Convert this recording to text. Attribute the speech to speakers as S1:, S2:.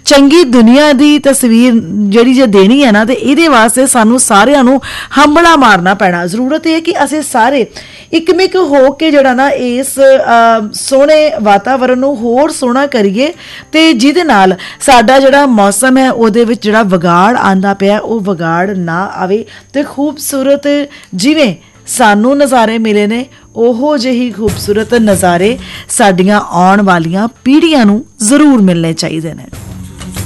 S1: ਚੰਗੀ ਦੁਨੀਆ ਦੀ ਤਸਵੀਰ ਜਿਹੜੀ ਜੇ ਦੇਣੀ ਹੈ ਨਾ, ਤੇ ਇਹਦੇ ਵਾਸਤੇ ਸਾਨੂੰ ਸਾਰਿਆਂ ਨੂੰ ਹੰਬਲਾ ਮਾਰਨਾ ਪੈਣਾ। ਜ਼ਰੂਰਤ ਇਹ ਹੈ ਕਿ ਅਸੀਂ ਸਾਰੇ ਇੱਕਮਿਕ ਹੋ ਕੇ ਜਿਹੜਾ ਨਾ ਇਸ ਸੋਹਣੇ ਵਾਤਾਵਰਨ ਨੂੰ ਹੋਰ ਸੋਹਣਾ ਕਰੀਏ, ਤੇ ਜਿਹਦੇ ਨਾਲ ਸਾਡਾ ਜਿਹੜਾ ਮੌਸਮ ਹੈ ਉਹਦੇ ਵਿੱਚ ਜਿਹੜਾ ਵਿਗਾੜ ਆਉਂਦਾ ਪਿਆ ਉਹ ਵਿਗਾੜ ਨਾ ਆਵੇ, ਤੇ ਖੂਬਸੂਰਤ ਜਿਵੇਂ ਸਾਨੂੰ ਨਜ਼ਾਰੇ ਮਿਲੇ ਨੇ ਉਹੋ ਜਿਹੀ ਖੂਬਸੂਰਤ ਨਜ਼ਾਰੇ ਸਾਡੀਆਂ ਆਉਣ ਵਾਲੀਆਂ ਪੀੜ੍ਹੀਆਂ ਨੂੰ ਜ਼ਰੂਰ ਮਿਲਣੇ ਚਾਹੀਦੇ ਨੇ।